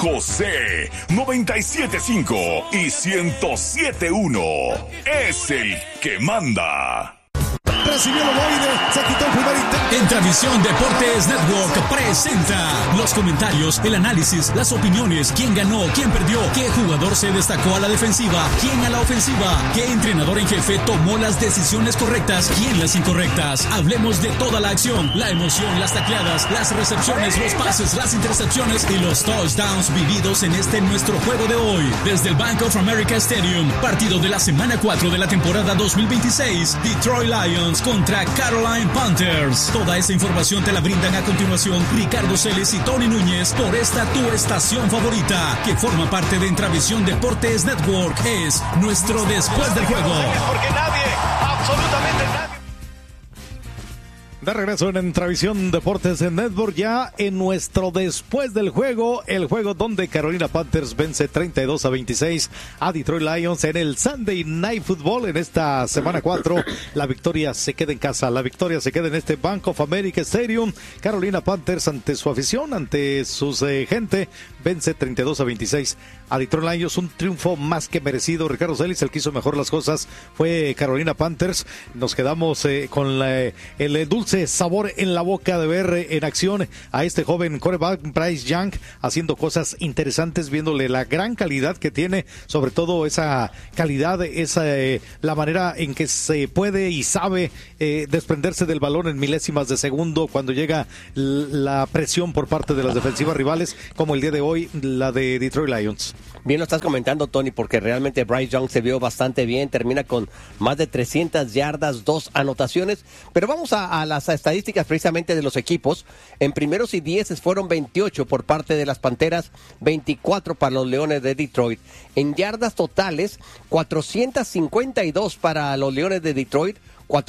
José 97.5 y 107.1 es el que manda. Recibió el ovoide, se quitó el primer intento. En Transmisión Deportes Network presenta los comentarios, el análisis, las opiniones, quién ganó, quién perdió, qué jugador se destacó a la defensiva, quién a la ofensiva, qué entrenador en jefe tomó las decisiones correctas, quién las incorrectas. Hablemos de toda la acción, la emoción, las tacleadas, las recepciones, los pases, las intercepciones y los touchdowns vividos en nuestro juego de hoy. Desde el Bank of America Stadium, partido de la semana 4 de la temporada 2026, Detroit Lions contra Carolina Panthers. Toda esa información te la brindan a continuación Ricardo Celes y Tony Núñez por esta tu estación favorita, que forma parte de Intravisión Deportes Network. Es nuestro Después del Juego. Porque nadie, absolutamente nadie. De regreso en Intravisión Deportes en Network, ya en nuestro Después del Juego, el juego donde Carolina Panthers vence 32-26 a Detroit Lions en el Sunday Night Football. En esta semana 4, la victoria se queda en casa, la victoria se queda en este Bank of America Stadium. Carolina Panthers, ante su afición, ante sus gente, vence 32-26 a Detroit Lions. Un triunfo más que merecido. Ricardo Celis, el que hizo mejor las cosas fue Carolina Panthers. Nos quedamos con el dulce sabor en la boca de ver en acción a este joven quarterback Bryce Young haciendo cosas interesantes, viéndole la gran calidad que tiene, sobre todo esa calidad, la manera en que se puede y sabe desprenderse del balón en milésimas de segundo cuando llega la presión por parte de las defensivas rivales, como el día de hoy la de Detroit Lions. Bien lo estás comentando, Tony, porque realmente Bryce Young se vio bastante bien, termina con más de 300 yardas, 2 anotaciones, pero vamos a las estadísticas precisamente de los equipos. En primeros y 10 fueron 28 por parte de las Panteras, 24 para los Leones de Detroit. En yardas totales, 452 para los Leones de Detroit,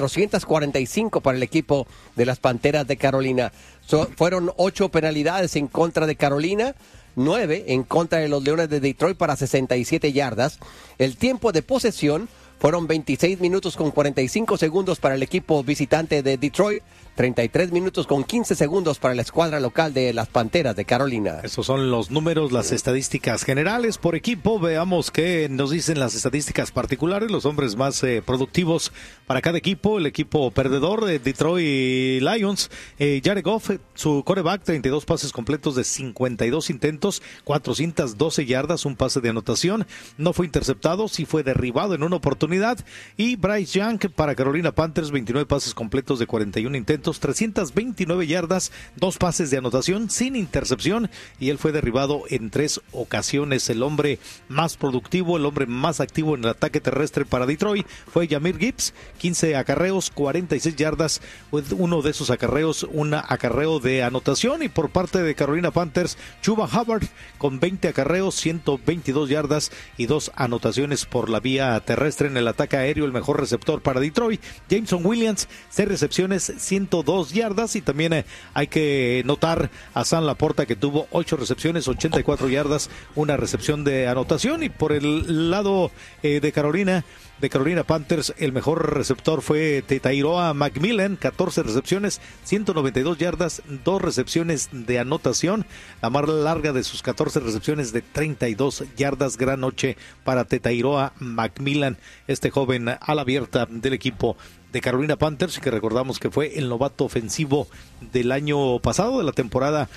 445 para el equipo de las Panteras de Carolina. Fueron 8 penalidades en contra de Carolina, 9 en contra de los Leones de Detroit para 67 yardas. El tiempo de posesión fueron 26 minutos con 45 segundos para el equipo visitante de Detroit, 33 minutos con 15 segundos para la escuadra local de las Panteras de Carolina. Esos son los números, las estadísticas generales por equipo. Veamos qué nos dicen las estadísticas particulares, los hombres más productivos para cada equipo. El equipo perdedor de Detroit Lions, Jared Goff, su quarterback, 32 pases completos de 52 intentos, 412 yardas, un pase de anotación. No fue interceptado, sí fue derribado en una oportunidad. Y Bryce Young para Carolina Panthers, 29 pases completos de 41 intentos, 329 yardas, 2 pases de anotación sin intercepción, y él fue derribado en 3 ocasiones. El hombre más productivo, el hombre más activo en el ataque terrestre para Detroit fue Jahmyr Gibbs, 15 acarreos, 46 yardas, uno de esos acarreos, un acarreo de anotación. Y por parte de Carolina Panthers, Chuba Hubbard con 20 acarreos, 122 yardas y 2 anotaciones por la vía terrestre. En el ataque aéreo, el mejor receptor para Detroit, Jameson Williams, 6 recepciones, 102 yardas. Y también hay que notar a Sam Laporta, que tuvo 8 recepciones, 84 yardas, una recepción de anotación. Y por el lado de Carolina Panthers, el mejor receptor fue Tetairoa McMillan, 14 recepciones, 192 yardas, 2 recepciones de anotación. La más larga de sus 14 recepciones de 32 yardas. Gran noche para Tetairoa McMillan, este joven ala abierta del equipo de Carolina Panthers, que recordamos que fue el novato ofensivo del año pasado, de la temporada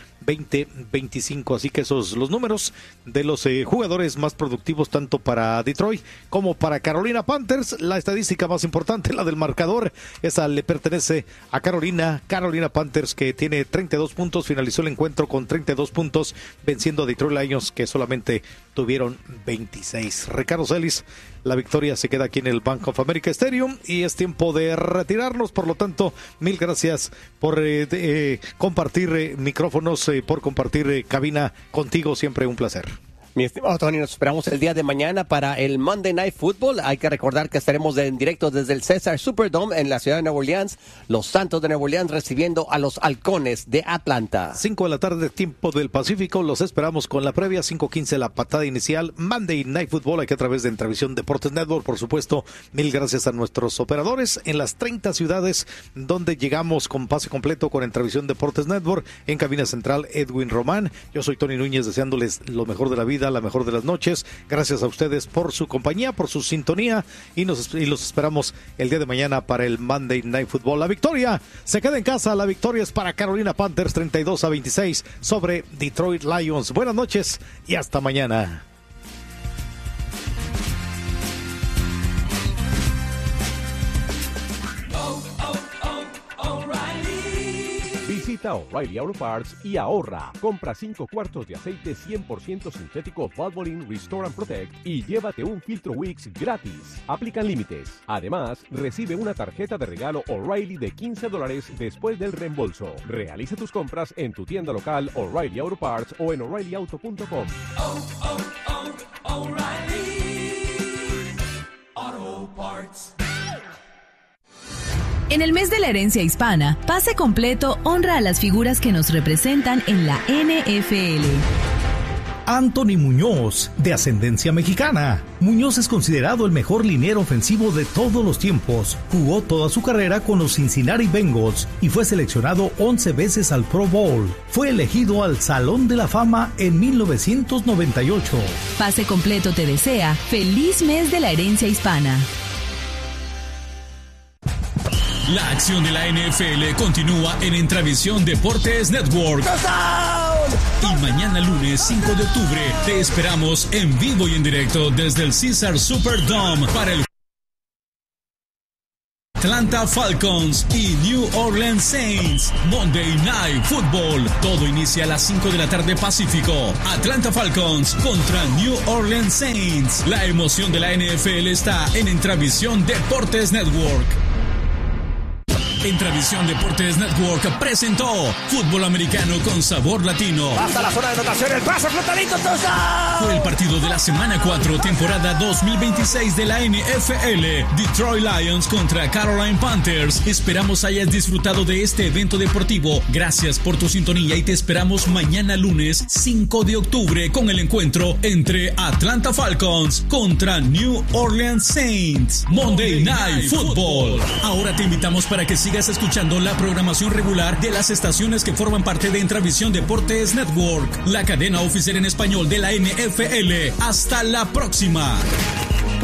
2025. Así que esos los números de los jugadores más productivos tanto para Detroit como para Carolina Panthers. La estadística más importante, la del marcador, esa le pertenece a Carolina Panthers, que tiene 32 puntos, finalizó el encuentro con 32 puntos, venciendo a Detroit Lions, que solamente tuvieron 26. Ricardo Celis, la victoria se queda aquí en el Bank of America Stadium y es tiempo de retirarnos. Por lo tanto, mil gracias por compartir micrófonos, por compartir cabina contigo, siempre un placer. Mi estimado Tony, nos esperamos el día de mañana para el Monday Night Football. Hay que recordar que estaremos en directo desde el Caesars Superdome en la ciudad de Nueva Orleans. Los Santos de Nueva Orleans recibiendo a los Halcones de Atlanta. 5 de la tarde, tiempo del Pacífico. Los esperamos con la previa. 5:15 la patada inicial. Monday Night Football, aquí a través de Entrevisión Deportes Network. Por supuesto, mil gracias a nuestros operadores en las 30 ciudades donde llegamos con pase completo con Entrevisión Deportes Network. En cabina central, Edwin Román. Yo soy Tony Núñez, deseándoles lo mejor de la vida, la mejor de las noches. Gracias a ustedes por su compañía, por su sintonía y los esperamos el día de mañana para el Monday Night Football. La victoria se queda en casa, la victoria es para Carolina Panthers 32-26 sobre Detroit Lions. Buenas noches y hasta mañana. Visita O'Reilly Auto Parts y ahorra. Compra 5 cuartos de aceite 100% sintético Valvoline Restore and Protect y llévate un filtro Wix gratis. Aplican límites. Además, recibe una tarjeta de regalo O'Reilly de $15 después del reembolso. Realiza tus compras en tu tienda local O'Reilly Auto Parts o en O'ReillyAuto.com. O'Reilly Auto Parts. En el mes de la herencia hispana, Pase Completo honra a las figuras que nos representan en la NFL. Anthony Muñoz, de ascendencia mexicana. Muñoz es considerado el mejor liniero ofensivo de todos los tiempos. Jugó toda su carrera con los Cincinnati Bengals y fue seleccionado 11 veces al Pro Bowl. Fue elegido al Salón de la Fama en 1998. Pase Completo te desea feliz mes de la herencia hispana. La acción de la NFL continúa en Entravisión Deportes Network. Y mañana lunes 5 de octubre te esperamos en vivo y en directo desde el Caesars Superdome para el Atlanta Falcons y New Orleans Saints. Monday Night Football. Todo inicia a las 5 de la tarde Pacífico. Atlanta Falcons contra New Orleans Saints. La emoción de la NFL está en Entravisión Deportes Network. Entravisión Deportes Network presentó Fútbol Americano con Sabor Latino. Hasta la zona de anotación, el pase flotadito, touchdown. Fue el partido de la semana 4, temporada 2026 de la NFL. Detroit Lions contra Carolina Panthers. Esperamos hayas disfrutado de este evento deportivo. Gracias por tu sintonía y te esperamos mañana lunes 5 de octubre con el encuentro entre Atlanta Falcons contra New Orleans Saints. Monday Night Football. Ahora te invitamos para que sigas escuchando la programación regular de las estaciones que forman parte de Entravisión Deportes Network, la cadena oficial en español de la NFL. Hasta la próxima.